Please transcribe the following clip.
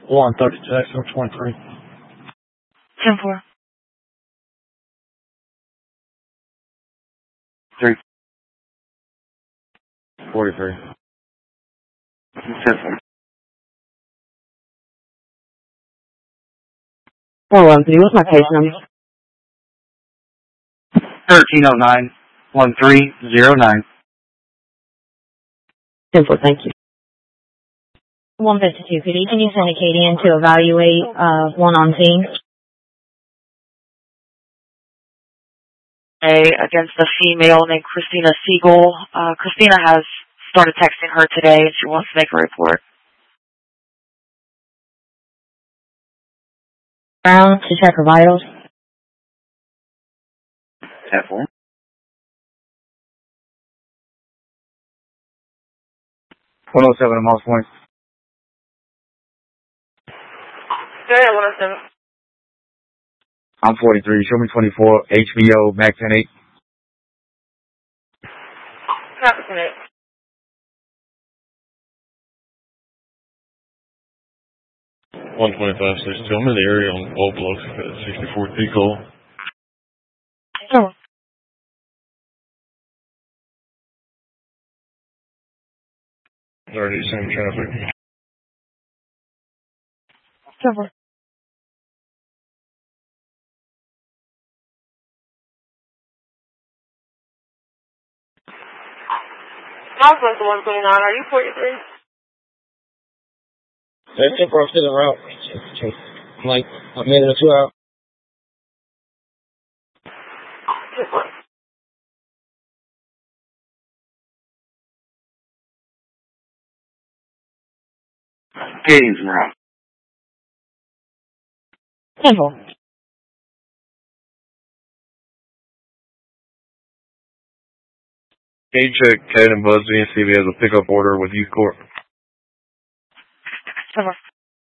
130 Jackson 23. 10-4. 3. 43. 10-4. 413, what's my case number? 1309-1309. 10-4, thank you. 152, could you send a Katie in to evaluate one on scene? Against a female named Christina Siegel. Christina has started texting her today and she wants to make a report. Brown to check her vitals. 10-4. 107 at Moss Point. Go ahead, 107. I'm 43. Show me 24. HBO, Mac 10-8. Copy, 10-8. $125 station 2. I'm in the area on Old Blocks at 64 Eagle. Oh. Already same traffic. 10-4. Northwest 129, are you 43? That's it, bro. I'm still around. Like a minute or 2 out. Gaines around. 10-4. Can you check Ted and Buzzy and see if he has a pickup order with Youth Corp? 10-4.